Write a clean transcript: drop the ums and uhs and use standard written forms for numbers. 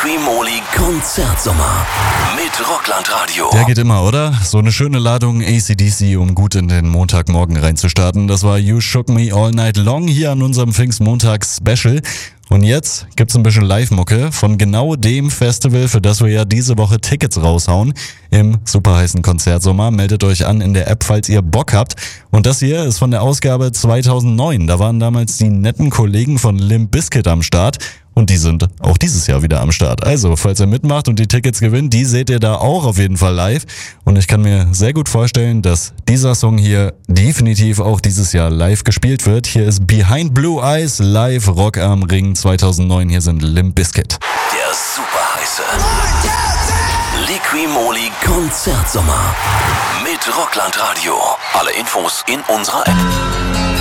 Liqui-Moly Konzertsommer mit Rockland-Radio. Der geht immer, oder? So eine schöne Ladung AC/DC, um gut in den Montagmorgen reinzustarten. Das war You Shook Me All Night Long hier an unserem Pfingstmontags-Special. Und jetzt gibt's ein bisschen Live-Mucke von genau dem Festival, für das wir ja diese Woche Tickets raushauen. Im superheißen Konzertsommer. Meldet euch an in der App, falls ihr Bock habt. Und das hier ist von der Ausgabe 2009. Da waren damals die netten Kollegen von Limp Bizkit am Start. Und die sind auch dieses Jahr wieder am Start. Also, falls ihr mitmacht und die Tickets gewinnt, die seht ihr da auch auf jeden Fall live. Und ich kann mir sehr gut vorstellen, dass dieser Song hier definitiv auch dieses Jahr live gespielt wird. Hier ist Behind Blue Eyes, live Rock am Ring 2009. Hier sind Limp Bizkit. Der superheiße Liqui-Moly Konzertsommer mit Rockland-Radio. Alle Infos in unserer App.